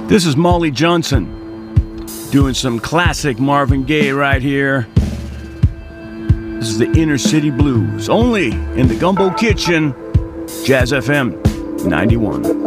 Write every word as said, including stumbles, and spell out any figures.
This is Molly Johnson doing some classic Marvin Gaye right here. This is the Inner City Blues, only in the Gumbo Kitchen, Jazz F M ninety-one.